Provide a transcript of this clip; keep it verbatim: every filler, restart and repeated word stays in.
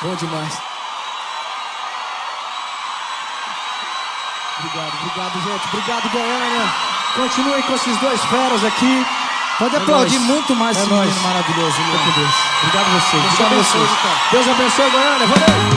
Bom demais. Obrigado, obrigado, gente. Obrigado, Goiânia. Continuem com esses dois feras aqui. Pode é aplaudir nóis. muito mais é esse nóis. menino maravilhoso. Obrigado a vocês. Deus Deus abençoe, abençoe, Deus abençoe, Goiânia. Valeu!